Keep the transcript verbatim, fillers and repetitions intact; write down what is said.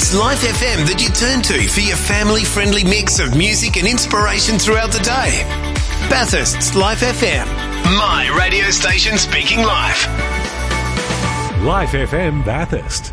It's Life F M that you turn to for your family-friendly mix of music and inspiration throughout the day. Bathurst's Life F M. My radio station speaking live. Life F M Bathurst.